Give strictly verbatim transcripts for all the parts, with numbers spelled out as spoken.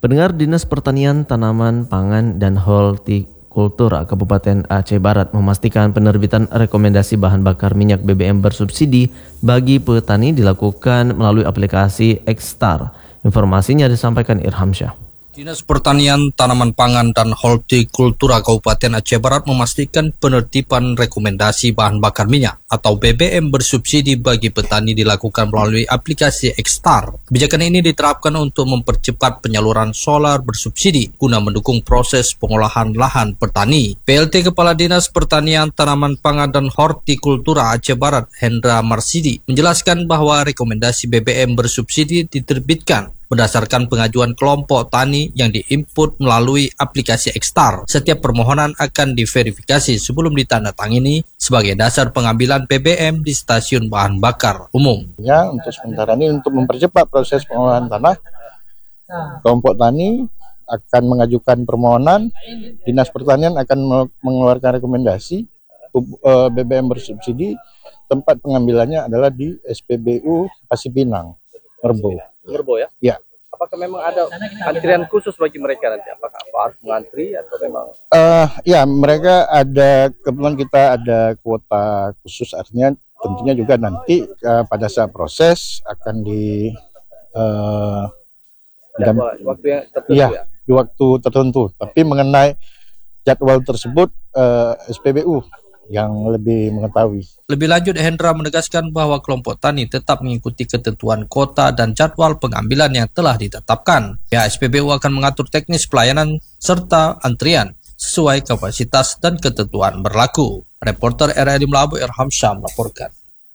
Pendengar, Dinas Pertanian, Tanaman Pangan, dan Hortikultura Kabupaten Aceh Barat memastikan penerbitan rekomendasi bahan bakar minyak B B M bersubsidi bagi petani dilakukan melalui aplikasi Xstar. Informasinya disampaikan Irham Syah. Dinas Pertanian, Tanaman Pangan, dan Hortikultura Kabupaten Aceh Barat memastikan penertiban rekomendasi bahan bakar minyak atau B B M bersubsidi bagi petani dilakukan melalui aplikasi Xstar. Kebijakan ini diterapkan untuk mempercepat penyaluran solar bersubsidi guna mendukung proses pengolahan lahan petani. P L T Kepala Dinas Pertanian, Tanaman Pangan, dan Hortikultura Aceh Barat, Hendra Marsidi, menjelaskan bahwa rekomendasi B B M bersubsidi diterbitkan berdasarkan pengajuan kelompok tani yang diinput melalui aplikasi Xstar. Setiap permohonan akan diverifikasi sebelum ditandatangani sebagai dasar pengambilan B B M di stasiun bahan bakar umum. Ya, untuk sementara ini untuk mempercepat proses pengolahan tanah, kelompok tani akan mengajukan permohonan, Dinas Pertanian akan mengeluarkan rekomendasi B B M bersubsidi. Tempat pengambilannya adalah di S P B U Pasipinang, Merbo. Merbo ya? Ya. Apakah memang ada antrian khusus bagi mereka nanti? Apakah harus mengantri atau memang? Uh, ya, mereka ada, kebetulan kita ada kuota khusus, artinya tentunya juga nanti uh, pada saat proses akan di uh, jadwal, waktu yang tertentu ya, ya? Di waktu tertentu. Tapi mengenai jadwal tersebut uh, S P B U yang lebih mengetahui. Lebih lanjut, Hendra menegaskan bahwa kelompok tani tetap mengikuti ketentuan kota dan jadwal pengambilan yang telah ditetapkan. Pihak S P B U akan mengatur teknis pelayanan serta antrian sesuai kapasitas dan ketentuan berlaku. Reporter R R I Melabu, Irham Syah melaporkan.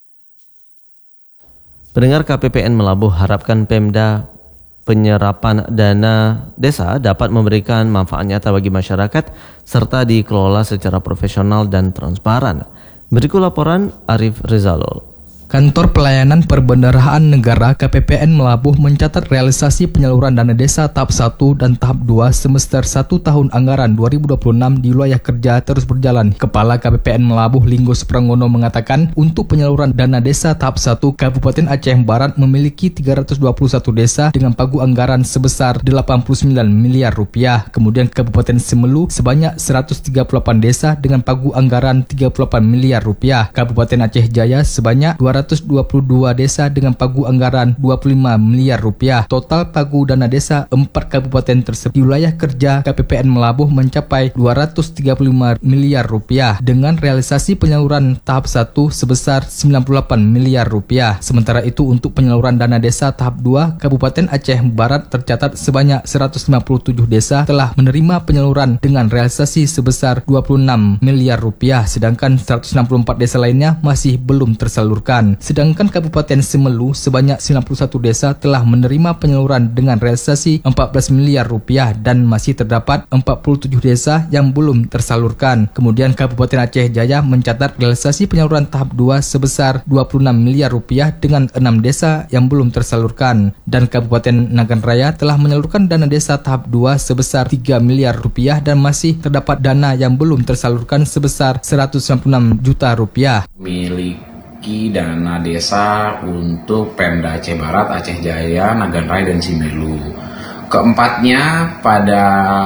Pendengar, K P P N Melabu harapkan Pemda penyerapan dana desa dapat memberikan manfaat nyata bagi masyarakat serta dikelola secara profesional dan transparan. Berikut laporan Arif Rizalul. Kantor Pelayanan Perbendaharaan Negara K P P N Melabuh mencatat realisasi penyaluran dana desa tahap satu dan tahap dua semester satu tahun anggaran dua ribu dua puluh enam di wilayah kerja terus berjalan. Kepala K P P N Melabuh Linggos Prangono mengatakan untuk penyaluran dana desa tahap satu, Kabupaten Aceh Barat memiliki tiga ratus dua puluh satu desa dengan pagu anggaran sebesar delapan puluh sembilan miliar rupiah. Kemudian Kabupaten Semelu sebanyak seratus tiga puluh delapan desa dengan pagu anggaran tiga puluh delapan miliar rupiah. Kabupaten Aceh Jaya sebanyak dua ratus dua puluh dua desa dengan pagu anggaran dua puluh lima miliar rupiah. Total pagu dana desa empat kabupaten tersebut di wilayah kerja K P P N Melabuh mencapai dua ratus tiga puluh lima miliar rupiah dengan realisasi penyaluran tahap satu sebesar sembilan puluh delapan miliar rupiah. Sementara itu untuk penyaluran dana desa tahap dua, Kabupaten Aceh Barat tercatat sebanyak seratus lima puluh tujuh desa telah menerima penyaluran dengan realisasi sebesar dua puluh enam miliar rupiah, sedangkan seratus enam puluh empat desa lainnya masih belum tersalurkan. Sedangkan Kabupaten Semelu sebanyak sembilan puluh satu desa telah menerima penyaluran dengan realisasi empat belas miliar rupiah dan masih terdapat empat puluh tujuh desa yang belum tersalurkan. Kemudian Kabupaten Aceh Jaya mencatat realisasi penyaluran tahap dua sebesar dua puluh enam miliar rupiah dengan enam desa yang belum tersalurkan. Dan Kabupaten Nagan Raya telah menyalurkan dana desa tahap dua sebesar tiga miliar rupiah dan masih terdapat dana yang belum tersalurkan sebesar seratus sembilan puluh enam juta rupiah. Milik dana desa untuk Pemda Aceh Barat, Aceh Jaya, Nagan Raya, dan Semelu. Keempatnya pada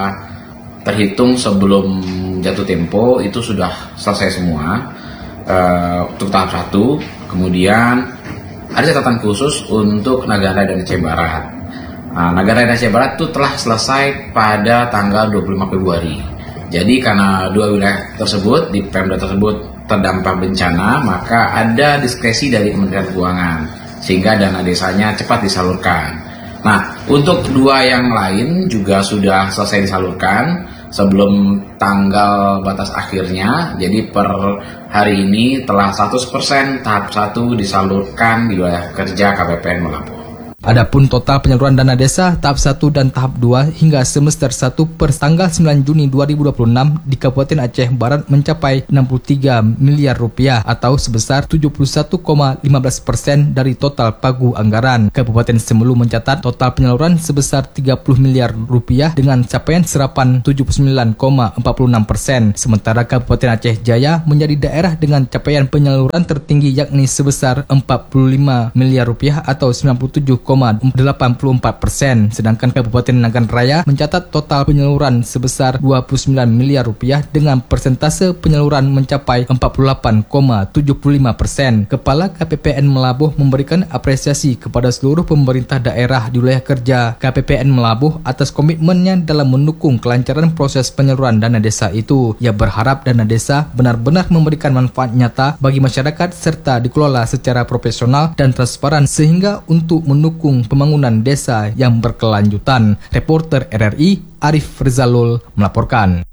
terhitung sebelum jatuh tempo itu sudah selesai semua uh, untuk tahap satu. Kemudian ada catatan khusus untuk Nagan Raya dan Aceh Barat. Uh, Nagan Raya dan Aceh Barat itu telah selesai pada tanggal dua puluh lima Februari. Jadi karena dua wilayah tersebut di Pemda tersebut terdampak bencana, maka ada diskresi dari Kementerian Keuangan sehingga dana desanya cepat disalurkan. Nah, untuk dua yang lain juga sudah selesai disalurkan sebelum tanggal batas akhirnya. Jadi per hari ini telah seratus persen tahap satu disalurkan di wilayah kerja K P P N Melabuh. Adapun total penyaluran dana desa tahap satu dan tahap dua hingga semester satu per tanggal sembilan Juni dua ribu dua puluh enam di Kabupaten Aceh Barat mencapai enam puluh tiga miliar rupiah atau sebesar tujuh puluh satu koma lima belas persen dari total pagu anggaran. Kabupaten Semelu mencatat total penyaluran sebesar tiga puluh miliar rupiah dengan capaian serapan tujuh puluh sembilan koma empat puluh enam persen. Sementara Kabupaten Aceh Jaya menjadi daerah dengan capaian penyaluran tertinggi yakni sebesar empat puluh lima miliar rupiah atau sembilan puluh tujuh koma koma delapan puluh empat persen, sedangkan Kabupaten Nagan Raya mencatat total penyaluran sebesar dua puluh sembilan miliar rupiah dengan persentase penyaluran mencapai empat puluh delapan koma tujuh puluh lima persen. Kepala K P P N Melabuh memberikan apresiasi kepada seluruh pemerintah daerah di wilayah kerja K P P N Melabuh atas komitmennya dalam mendukung kelancaran proses penyaluran dana desa itu. Ia berharap dana desa benar-benar memberikan manfaat nyata bagi masyarakat serta dikelola secara profesional dan transparan sehingga untuk mendukung pembangunan desa yang berkelanjutan. Reporter R R I Arif Rizalul melaporkan.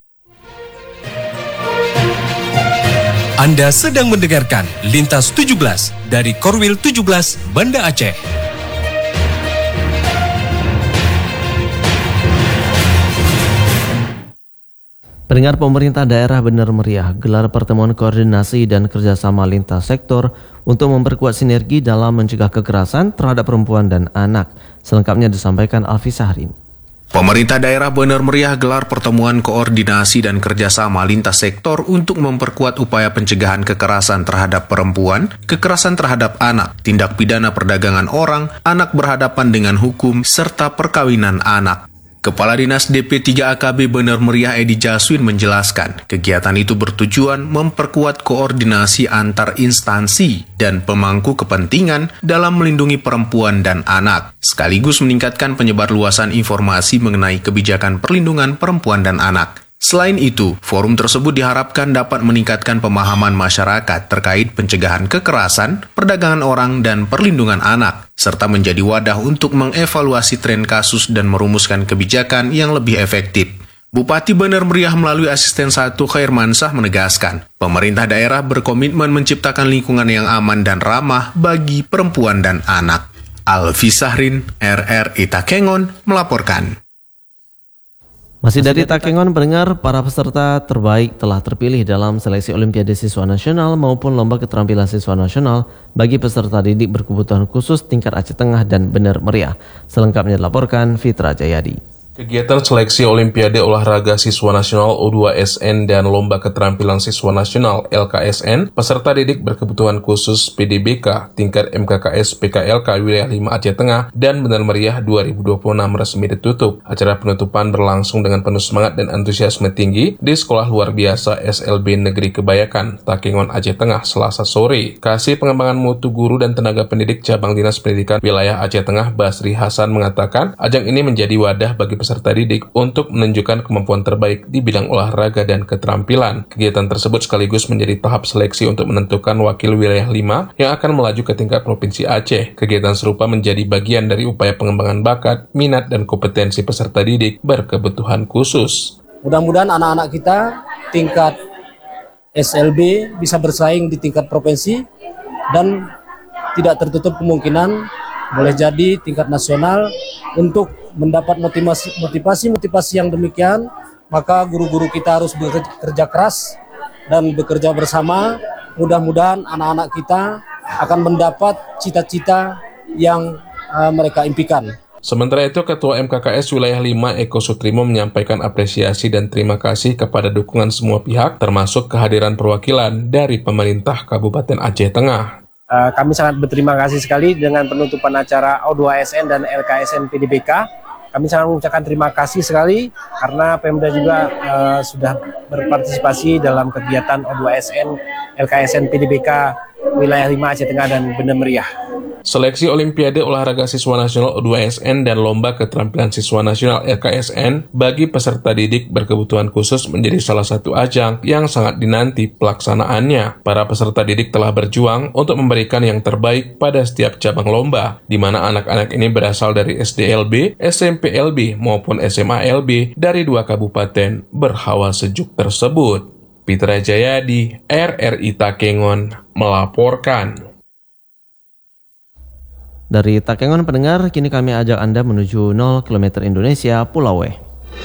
Anda sedang mendengarkan Lintas tujuh belas dari Korwil tujuh belas Banda Aceh. Pendengar, pemerintah daerah Bener Meriah gelar pertemuan koordinasi dan kerjasama lintas sektor untuk memperkuat sinergi dalam mencegah kekerasan terhadap perempuan dan anak. Selengkapnya disampaikan Alfi Sahrin. Pemerintah daerah Bener Meriah gelar pertemuan koordinasi dan kerjasama lintas sektor untuk memperkuat upaya pencegahan kekerasan terhadap perempuan, kekerasan terhadap anak, tindak pidana perdagangan orang, anak berhadapan dengan hukum, serta perkawinan anak. Kepala Dinas D P tiga A K B Bener Meriah Edi Jaswin menjelaskan, kegiatan itu bertujuan memperkuat koordinasi antar instansi dan pemangku kepentingan dalam melindungi perempuan dan anak, sekaligus meningkatkan penyebarluasan informasi mengenai kebijakan perlindungan perempuan dan anak. Selain itu, forum tersebut diharapkan dapat meningkatkan pemahaman masyarakat terkait pencegahan kekerasan, perdagangan orang, dan perlindungan anak, serta menjadi wadah untuk mengevaluasi tren kasus dan merumuskan kebijakan yang lebih efektif. Bupati Bener Meriah melalui asisten satu Khairmansah menegaskan, pemerintah daerah berkomitmen menciptakan lingkungan yang aman dan ramah bagi perempuan dan anak. Alfi Sahrin, R R I Takengon, melaporkan. Masih dari Takengon, pendengar, para peserta terbaik telah terpilih dalam seleksi Olimpiade Siswa Nasional maupun Lomba Keterampilan Siswa Nasional bagi peserta didik berkebutuhan khusus tingkat Aceh Tengah dan Bener Meriah. Selengkapnya dilaporkan Fitra Jayadi. Kegiatan seleksi Olimpiade Olahraga Siswa Nasional O dua S N dan Lomba Keterampilan Siswa Nasional L K S N, peserta didik berkebutuhan khusus P D B K tingkat M K K S P K L K Wilayah lima Aceh Tengah dan Bener Meriah dua ribu dua puluh enam resmi ditutup. Acara penutupan berlangsung dengan penuh semangat dan antusiasme tinggi di Sekolah Luar Biasa S L B Negeri Kebayakan, Takengon, Aceh Tengah, Selasa sore. Kasih Pengembangan Mutu Guru dan Tenaga Pendidik Cabang Dinas Pendidikan Wilayah Aceh Tengah, Basri Hasan, mengatakan ajang ini menjadi wadah bagi peserta didik untuk menunjukkan kemampuan terbaik di bidang olahraga dan keterampilan. Kegiatan tersebut sekaligus menjadi tahap seleksi untuk menentukan wakil wilayah lima yang akan melaju ke tingkat Provinsi Aceh. Kegiatan serupa menjadi bagian dari upaya pengembangan bakat, minat, dan kompetensi peserta didik berkebutuhan khusus. Mudah-mudahan anak-anak kita tingkat S L B bisa bersaing di tingkat provinsi dan tidak tertutup kemungkinan boleh jadi tingkat nasional. Untuk mendapat motivasi-motivasi yang demikian, maka guru-guru kita harus bekerja keras dan bekerja bersama. Mudah-mudahan anak-anak kita akan mendapat cita-cita yang uh, mereka impikan. Sementara itu, Ketua M K K S Wilayah lima Eko Sutrimo menyampaikan apresiasi dan terima kasih kepada dukungan semua pihak, termasuk kehadiran perwakilan dari pemerintah Kabupaten Aceh Tengah. Uh, kami sangat berterima kasih sekali dengan penutupan acara O dua S N dan L K S N P D B K. Kami sangat mengucapkan terima kasih sekali karena Pemda juga uh, sudah berpartisipasi dalam kegiatan O dua S N, L K S N P D B K Wilayah lima Aceh Tengah dan Bener Meriah. Seleksi Olimpiade Olahraga Siswa Nasional O dua S N dan Lomba Keterampilan Siswa Nasional L K S N bagi peserta didik berkebutuhan khusus menjadi salah satu ajang yang sangat dinanti pelaksanaannya. Para peserta didik telah berjuang untuk memberikan yang terbaik pada setiap cabang lomba, di mana anak-anak ini berasal dari S D L B, S M P L B maupun S M A L B dari dua kabupaten berhawa sejuk tersebut. Fitra Jayadi, R R I Takengon, melaporkan. Dari Takengon, pendengar, kini kami ajak Anda menuju nol kilometer Indonesia, Pulau W.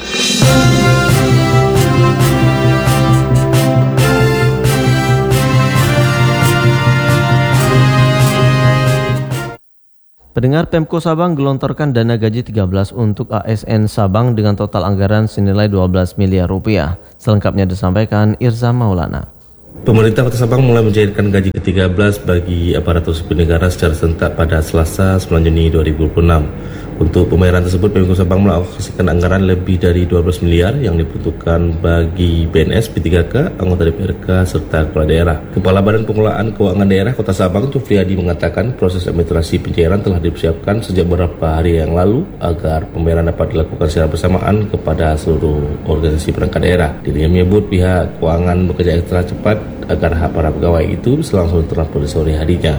Pendengar, Pemko Sabang gelontorkan dana gaji tiga belas untuk A S N Sabang dengan total anggaran senilai dua belas miliar rupiah. Selengkapnya disampaikan Irza Maulana. Pemerintah Kota Sabang mulai mencairkan gaji ke tiga belas bagi aparatur sipil negara secara serentak pada Selasa sembilan Juni dua ribu dua puluh enam. Untuk pembayaran tersebut, Pemkot Sabang mengalokasikan anggaran lebih dari dua belas miliar yang diperuntukkan bagi B N S, P tiga K, anggota D P R K, serta kepala daerah. Kepala Badan Pengelolaan Keuangan Daerah Kota Sabang, Jufriyadi, mengatakan proses administrasi pencairan telah dipersiapkan sejak beberapa hari yang lalu agar pembayaran dapat dilakukan secara bersamaan kepada seluruh organisasi perangkat daerah. Dirinya menyebut pihak keuangan bekerja ekstra cepat agar hak para pegawai itu bisa langsung terlampau di sore harinya.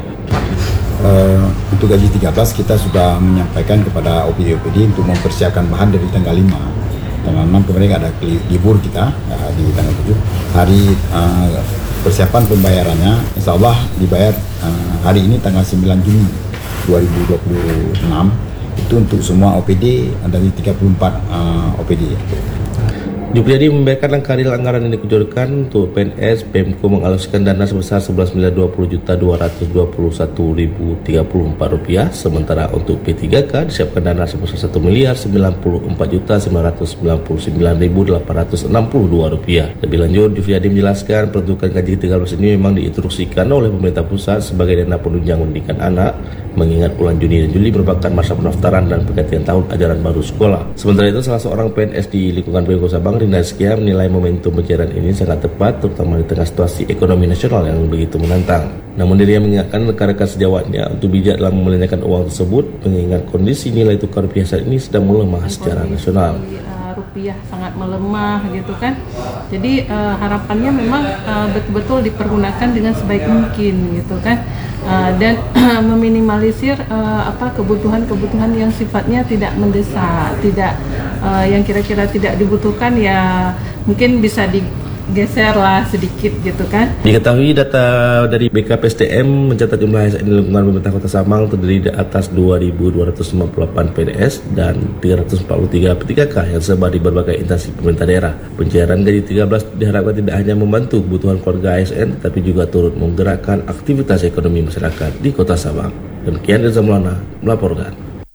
Uh, untuk gaji tiga belas kita sudah menyampaikan kepada O P D O P D untuk mempersiapkan bahan dari tanggal lima. Tanggal enam kemarin ada libur kita uh, di tanggal tujuh. Hari uh, persiapan pembayarannya insya Allah dibayar uh, hari ini tanggal sembilan Juni dua ribu dua puluh enam. Itu untuk semua O P D dari tiga puluh empat uh, O P D. Jufriyadi membayarkan langkah real anggaran yang dikucurkan untuk P N S. Pemko mengalokasikan dana sebesar sebelas miliar dua puluh juta dua ratus dua puluh satu ribu tiga puluh empat rupiah, sementara untuk P tiga K disiapkan dana sebesar satu miliar sembilan puluh empat juta sembilan ratus sembilan puluh sembilan ribu delapan ratus enam puluh dua rupiah. Lebih lanjut, Jufriyadi menjelaskan peruntukan gaji tiga belas ini memang diinstruksikan oleh pemerintah pusat sebagai dana penunjang pendidikan anak, mengingat bulan Juni dan Juli merupakan masa pendaftaran dan pergantian tahun ajaran baru sekolah. Sementara itu, salah seorang P N S di lingkungan Pemkot Sabang, Rinda Skia, menilai momentum pencairan ini sangat tepat, terutama di tengah situasi ekonomi nasional yang begitu menantang. Namun dirinya mengingatkan rekan-rekan sejawatnya untuk bijak dalam membelanjakan uang tersebut, mengingat kondisi nilai tukar rupiah saat ini sedang melemah secara nasional. Rupiah sangat melemah gitu kan, jadi uh, harapannya memang uh, betul-betul dipergunakan dengan sebaik mungkin gitu kan, uh, dan meminimalisir uh, apa kebutuhan-kebutuhan yang sifatnya tidak mendesak, tidak uh, yang kira-kira tidak dibutuhkan, ya mungkin bisa digeser lah sedikit gitu kan. Diketahui data dari B K P S D M mencatat jumlah A S N di lingkungan pemerintah Kota Sabang terdiri di atas dua ribu dua ratus lima puluh delapan P N S dan tiga ratus empat puluh tiga P tiga K yang tersebar di berbagai instansi pemerintah daerah. Pencairan gaji tiga belas diharapkan tidak hanya membantu kebutuhan keluarga A S N, tetapi juga turut menggerakkan aktivitas ekonomi masyarakat di Kota Sabang. Demikian Reza Maulana melaporkan.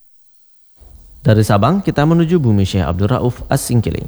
Dari Sabang kita menuju Bumi Syekh Abdul Rauf As-Singkiling.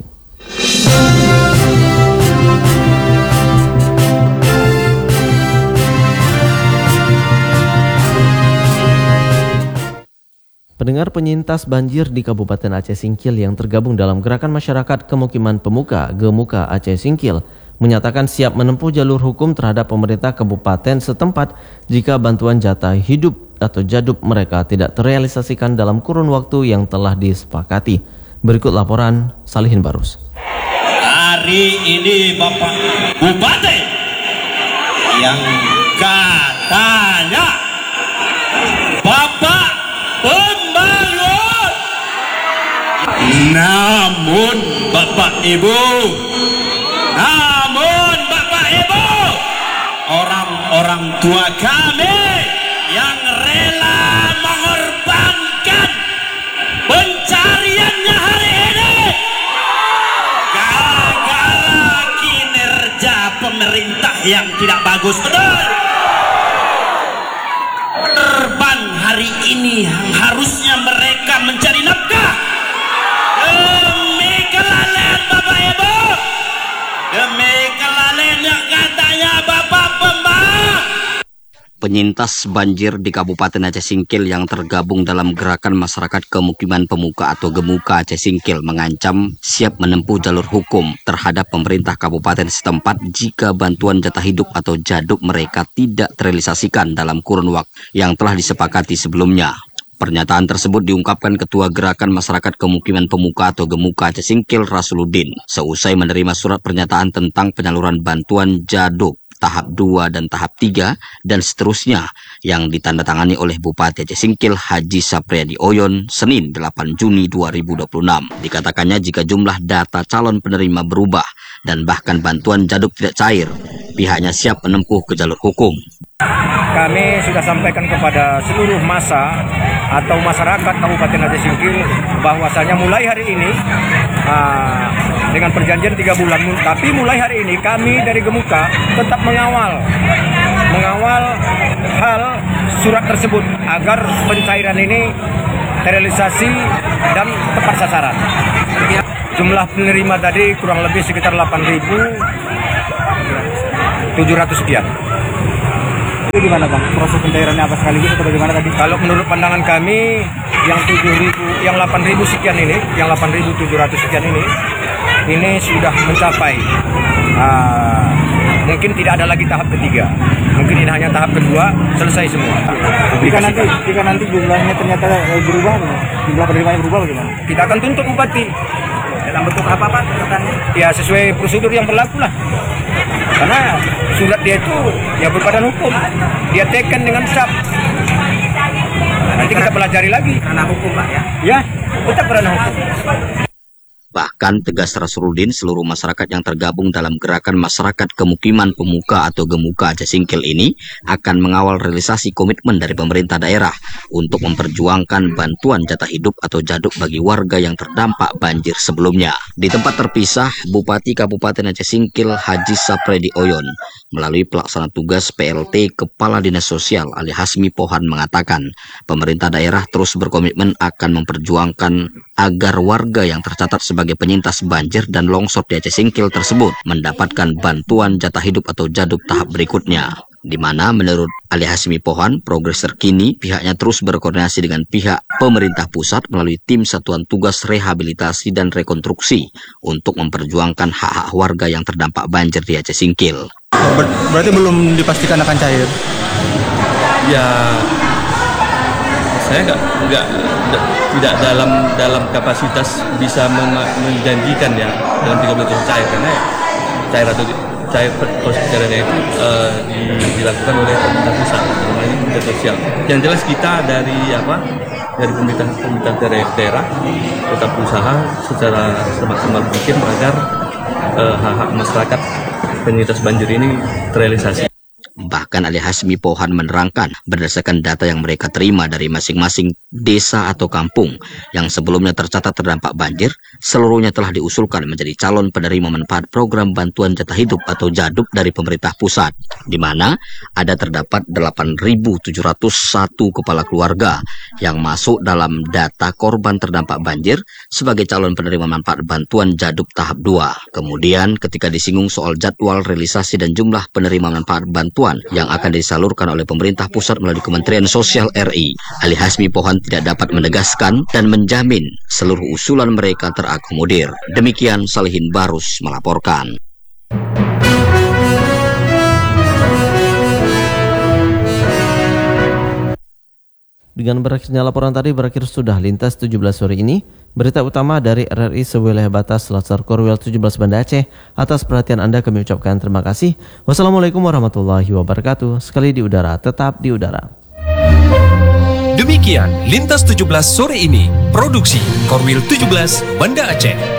Pendengar, penyintas banjir di Kabupaten Aceh Singkil yang tergabung dalam Gerakan Masyarakat Kemukiman Pemuka Gemuka Aceh Singkil menyatakan siap menempuh jalur hukum terhadap pemerintah kabupaten setempat jika bantuan jatah hidup atau jaduk mereka tidak terrealisasikan dalam kurun waktu yang telah disepakati. Berikut laporan Salihin Barus. Hari ini Bapak Bupati yang katanya Bapak pembangun, namun Bapak Ibu, namun Bapak Ibu, orang-orang tua kami yang rela mengorbankan pencariannya hari ini gara-gara kinerja pemerintah yang tidak bagus, betul. Korban hari ini yang harusnya mereka mencari nafkah demi kelalaian Bapak Ibu, demi kelalaian yang katanya Bapak pembangun. Penyintas banjir di Kabupaten Aceh Singkil yang tergabung dalam Gerakan Masyarakat Kemukiman Pemuka atau Gemuka Aceh Singkil mengancam siap menempuh jalur hukum terhadap pemerintah kabupaten setempat jika bantuan jatah hidup atau jaduk mereka tidak terrealisasikan dalam kurun waktu yang telah disepakati sebelumnya. Pernyataan tersebut diungkapkan Ketua Gerakan Masyarakat Kemukiman Pemuka atau Gemuka Aceh Singkil Rasuluddin seusai menerima surat pernyataan tentang penyaluran bantuan jaduk tahap dua dan tahap tiga dan seterusnya yang ditandatangani oleh Bupati Aceh Singkil Haji Sapriadi Oyon Senin delapan Juni dua ribu dua puluh enam. Dikatakannya jika jumlah data calon penerima berubah dan bahkan bantuan jaduk tidak cair, pihaknya siap menempuh ke jalur hukum. Kami sudah sampaikan kepada seluruh massa atau masyarakat Kabupaten Aceh Singkil bahwasanya mulai hari ini uh, dengan perjanjian tiga bulan, tapi mulai hari ini kami dari Gemuka tetap mengawal mengawal hal surat tersebut agar pencairan ini terrealisasi dan tepat sasaran. Jumlah penerima tadi kurang lebih sekitar delapan ribu tujuh ratus sekian. Itu gimana Bang? Proses pencairannya apa sekaligus atau bagaimana tadi? Kalau menurut pandangan kami yang tujuh ribu, yang delapan ribu sekian ini, yang delapan ribu tujuh ratus sekian ini, ini sudah mencapai. Uh, mungkin tidak ada lagi tahap ketiga. Mungkin ini hanya tahap kedua, selesai semua. Jika nanti, jika nanti jumlahnya ternyata berubah, jumlah penerimanya berubah bagaimana? Kita akan tuntut bupati. Dalam bentuk apa Pak tuntutannya? Ya sesuai prosedur yang berlaku lah. Karena surat dia itu ya berbadan hukum. Dia teken dengan S A P. Nanti kita pelajari lagi. Karena hukum Pak ya? Ya, tetap karena hukum. Bahkan tegas Rasrudin, seluruh masyarakat yang tergabung dalam gerakan masyarakat kemukiman pemuka atau Gemuka Aceh Singkil ini akan mengawal realisasi komitmen dari pemerintah daerah untuk memperjuangkan bantuan jatah hidup atau jaduk bagi warga yang terdampak banjir sebelumnya. Di tempat terpisah, Bupati Kabupaten Aceh Singkil Haji Sapredi Oyon melalui pelaksana tugas P L T Kepala Dinas Sosial Ali Hasmi Pohan mengatakan pemerintah daerah terus berkomitmen akan memperjuangkan agar warga yang tercatat sebagai penyintas banjir dan longsor di Aceh Singkil tersebut mendapatkan bantuan jatah hidup atau jaduk tahap berikutnya. Di mana menurut Ali Hasmi Pohan, progres terkini pihaknya terus berkoordinasi dengan pihak pemerintah pusat melalui tim Satuan Tugas Rehabilitasi dan Rekonstruksi untuk memperjuangkan hak-hak warga yang terdampak banjir di Aceh Singkil. Ber berarti belum dipastikan akan cair? Ya, saya nggak nggak tidak dalam dalam kapasitas bisa menjanjikan ya dalam tiga bulan cair, karena cair atau cair proses pencairannya itu uh, dilakukan oleh pemerintah pusat, terutama ini pemerintah sosial. Yang jelas kita dari apa dari pemerintah pemerintah daerah tetap berusaha secara semaksimal mungkin agar uh, hak-hak masyarakat penyintas banjir ini terrealisasi. Bahkan Ali Hasmi Pohan menerangkan berdasarkan data yang mereka terima dari masing-masing desa atau kampung yang sebelumnya tercatat terdampak banjir, seluruhnya telah diusulkan menjadi calon penerima manfaat program bantuan jatah hidup atau jaduk dari pemerintah pusat, di mana ada terdapat delapan ribu tujuh ratus satu kepala keluarga yang masuk dalam data korban terdampak banjir sebagai calon penerima manfaat bantuan jaduk tahap dua. Kemudian ketika disinggung soal jadwal realisasi dan jumlah penerima manfaat bantuan yang akan disalurkan oleh pemerintah pusat melalui Kementerian Sosial R I, Ali Hasmi Pohan tidak dapat menegaskan dan menjamin seluruh usulan mereka terakomodir. Demikian Salihin Barus melaporkan. Dengan berakhirnya laporan tadi berakhir sudah Lintas tujuh belas sore ini. Berita utama dari R R I sewilayah batas Selasar Korwil tujuh belas Banda Aceh. Atas perhatian Anda kami ucapkan terima kasih. Wassalamualaikum warahmatullahi wabarakatuh. Sekali di udara, tetap di udara. Demikian Lintas tujuh belas sore ini. Produksi Korwil tujuh belas Banda Aceh.